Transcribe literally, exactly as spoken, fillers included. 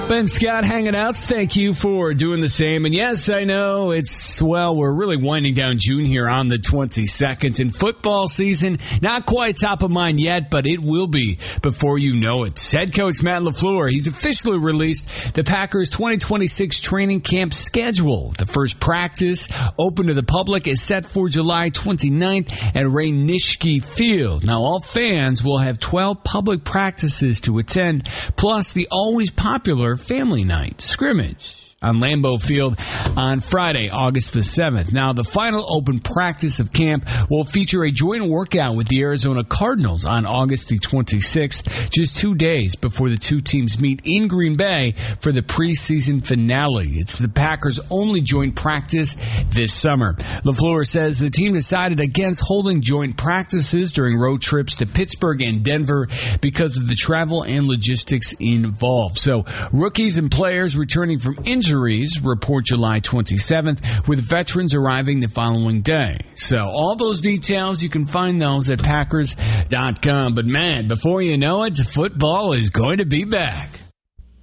Ben Scott hanging out. Thank you for doing the same. And yes, I know it's, well, we're really winding down June here on the twenty-second. And football season, not quite top of mind yet, but it will be before you know it. Head coach Matt LaFleur, he's officially released the Packers twenty twenty-six training camp schedule. The first practice open to the public is set for July twenty-ninth at Ray Nitschke Field. Now, all fans will have twelve public practices to attend, plus the always popular Family Night scrimmage on Lambeau Field on Friday, August the seventh. Now, the final open practice of camp will feature a joint workout with the Arizona Cardinals on August the twenty-sixth, just two days before the two teams meet in Green Bay for the preseason finale. It's the Packers' only joint practice this summer. LaFleur says the team decided against holding joint practices during road trips to Pittsburgh and Denver because of the travel and logistics involved. So, rookies and players returning from injury report July twenty-seventh, with veterans arriving the following day. So all those details, you can find those at Packers dot com. But man, before you know it, football is going to be back.